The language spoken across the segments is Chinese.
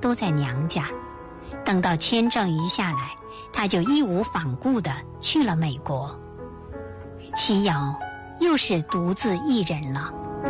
都在娘家。等到签证一下来，他就义无反顾地去了美国。齐瑶又是独自一人了。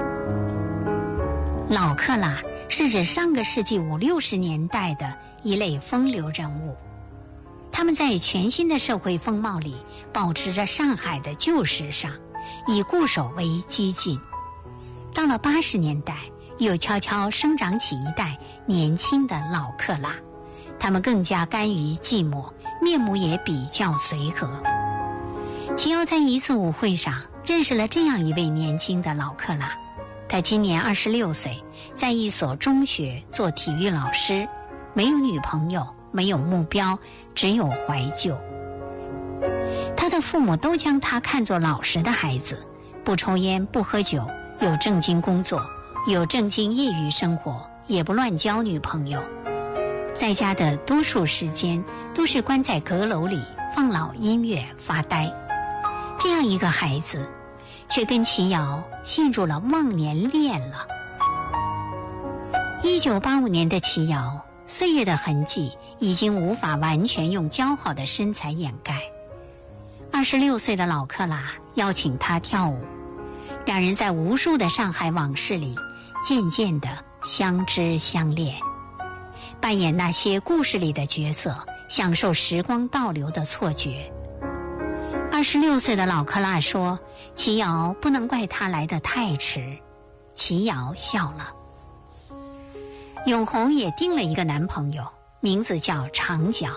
老克拉是指上个世纪50、60年代的一类风流人物，他们在全新的社会风貌里保持着上海的旧时尚，以固守为激进。到了80年代，又悄悄生长起一代年轻的老克拉，他们更加甘于寂寞，面目也比较随和。齐瑶在一次舞会上认识了这样一位年轻的老克拉，他今年26岁，在一所中学做体育老师，没有女朋友，没有目标，只有怀旧。他的父母都将他看作老实的孩子，不抽烟，不喝酒，有正经工作，有正经业余生活，也不乱交女朋友。在家的多数时间都是关在阁楼里放老音乐发呆。这样一个孩子，却跟齐瑶陷入了忘年恋了。1985年的齐瑶，岁月的痕迹已经无法完全用姣好的身材掩盖。26岁的老克拉邀请他跳舞，两人在无数的上海往事里渐渐地相知相恋，扮演那些故事里的角色，享受时光倒流的错觉。26岁的老克拉说，齐瑶不能怪他来得太迟。齐瑶笑了。永红也定了一个男朋友，名字叫长脚。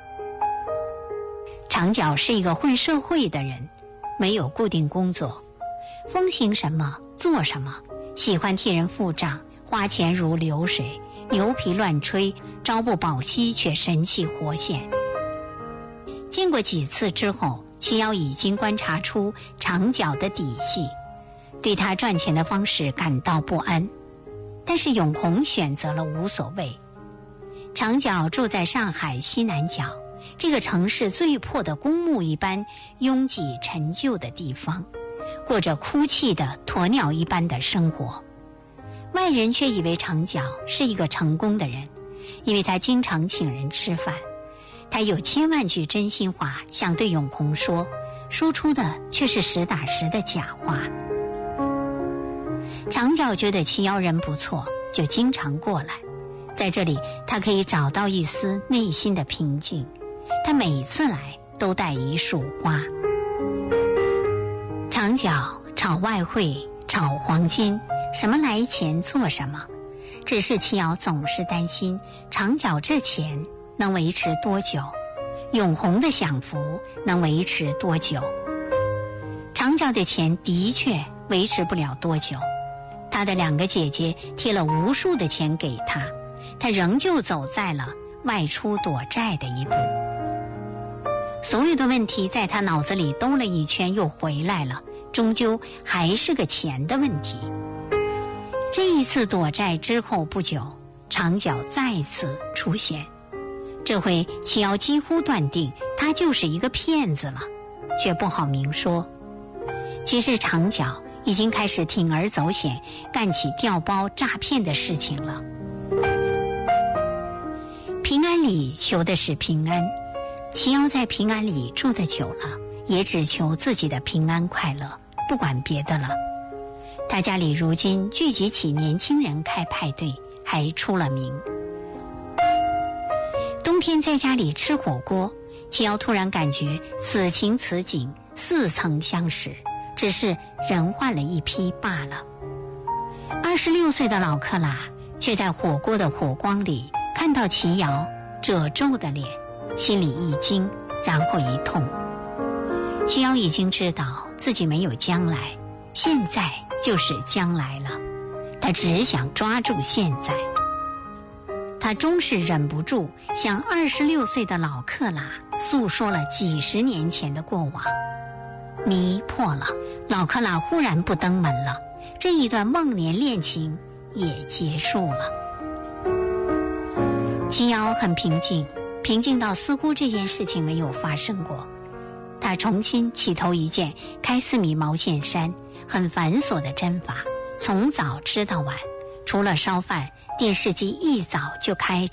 长脚是一个混社会的人，没有固定工作，风行什么做什么，喜欢替人付账，花钱如流水，牛皮乱吹，朝不保夕却神气活现。见过几次之后，齐瑶已经观察出长脚的底细，对他赚钱的方式感到不安。但是永红选择了无所谓。长脚住在上海西南角，这个城市最破的公墓一般拥挤陈旧的地方，过着哭泣的鸵鸟一般的生活。外人却以为长脚是一个成功的人，因为他经常请人吃饭，他有千万句真心话想对永红说，说出的却是实打实的假话。长脚觉得齐瑶人不错，就经常过来，在这里他可以找到一丝内心的平静。他每次来都带一束花。长脚炒外汇，炒黄金，什么来钱做什么，只是齐瑶总是担心长脚这钱能维持多久，永红的享福能维持多久。长脚的钱的确维持不了多久，他的2个姐姐贴了无数的钱给他，他仍旧走在了外出躲债的一步。所有的问题在他脑子里兜了一圈又回来了，终究还是个钱的问题。这一次躲债之后不久，长脚再次出现，这回齐瑶几乎断定他就是一个骗子了，却不好明说。其实长脚已经开始铤而走险，干起调包诈骗的事情了。平安里求的是平安，齐瑶在平安里住得久了，也只求自己的平安快乐，不管别的了。他家里如今聚集起年轻人开派对，还出了名。冬天在家里吃火锅，齐瑶突然感觉此情此景似曾相识，只是人换了一批罢了。26岁的老克拉却在火锅的火光里看到齐瑶褶皱的脸，心里一惊，然后一痛。齐瑶已经知道自己没有将来，现在就是将来了，他只想抓住现在。他终是忍不住向26岁的老克拉诉说了几十年前的过往。谜破了，老克拉忽然不登门了，这一段忘年恋情也结束了。齐瑶很平静，平静到似乎这件事情没有发生过。他重新起头一件开4米毛线衫，很繁琐的针法，从早吃到晚，除了烧饭，电视机一早就开